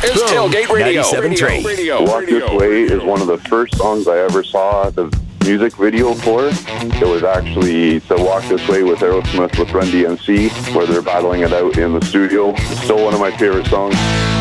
is Tailgate Radio. 97.3. Walk This Way is one of the first songs I ever saw the music video for. It was actually the Walk This Way with Aerosmith with Run DMC, where they're battling it out in the studio. It's still one of my favorite songs.